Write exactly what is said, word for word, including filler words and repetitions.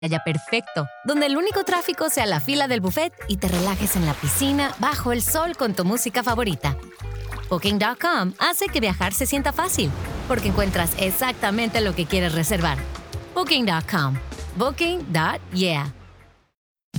haya perfecto, donde el único tráfico sea la fila del buffet y te relajes en la piscina bajo el sol con tu música favorita. Booking punto com hace que viajar se sienta fácil, porque encuentras exactamente lo que quieres reservar. Booking punto com. Booking punto yeah.